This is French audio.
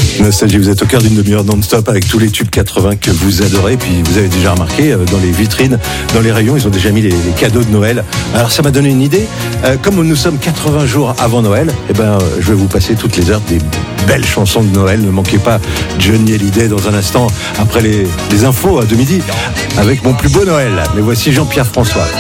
Nostalgie, vous êtes au cœur d'une demi-heure non-stop avec tous les tubes 80 que vous adorez. Puis vous avez déjà remarqué, dans les vitrines, dans les rayons, ils ont déjà mis les cadeaux de Noël. Alors ça m'a donné une idée. Comme nous sommes 80 jours avant Noël, je vais vous passer toutes les heures des belles chansons de Noël. Ne manquez pas Johnny Hallyday dans un instant, après les infos de midi, avec mon plus beau Noël. Mais voici Jean-Pierre François.